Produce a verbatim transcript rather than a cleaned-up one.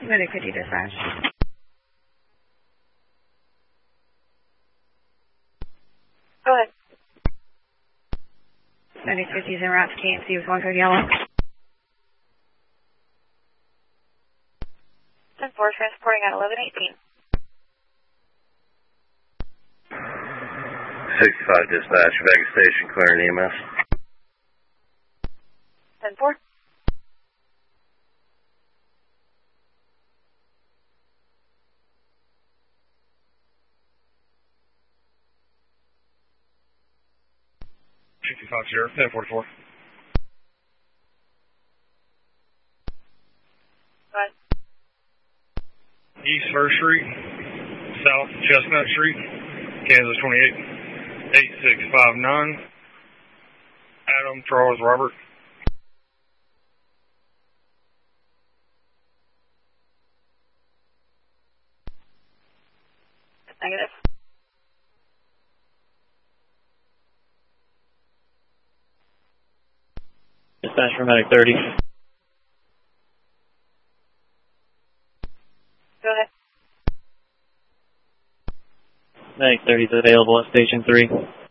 Medic fifty dispatch. Go ahead. Medic fifty is en route to K M C with one code yellow. ten four, transporting at eleven eighteen. sixty-five dispatch, Vega Station, clearing E M S. ten four. sixty-five zero, ten forty-four. Go ahead. East First Street, South Chestnut Street, Kansas twenty-eight, eight six five nine. Adam Charles Robert. Negative. Dispatch for Medic thirty. Go ahead. Medic thirty is available at Station three.